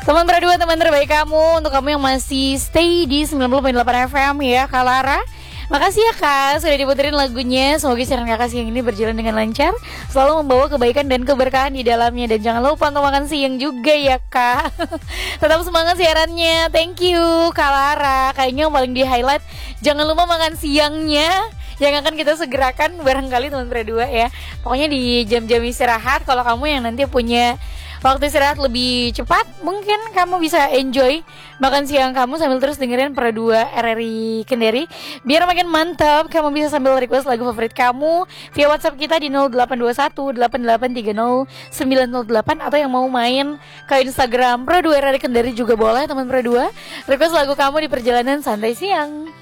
Teman berdua, teman terbaik kamu. Untuk kamu yang masih stay di 90.8 FM ya, Kak Lara. Makasih ya Kak, sudah diputerin lagunya. Semoga siaran Kakak siang ini berjalan dengan lancar, selalu membawa kebaikan dan keberkahan di dalamnya. Dan jangan lupa untuk makan siang juga ya Kak. Tetap semangat siarannya. Thank you Kak Lara. Kayaknya yang paling di highlight, jangan lupa makan siangnya yang akan kita segerakan barangkali teman berdua ya. Pokoknya di jam-jam istirahat, kalau kamu yang nanti punya waktu istirahat lebih cepat, mungkin kamu bisa enjoy makan siang kamu sambil terus dengerin Perdua RRI Kendari. Biar makin mantap, kamu bisa sambil request lagu favorit kamu via WhatsApp kita di 0821 8830 908, atau yang mau main ke Instagram Perdua RRI Kendari juga boleh teman Perdua. Request lagu kamu di perjalanan santai siang.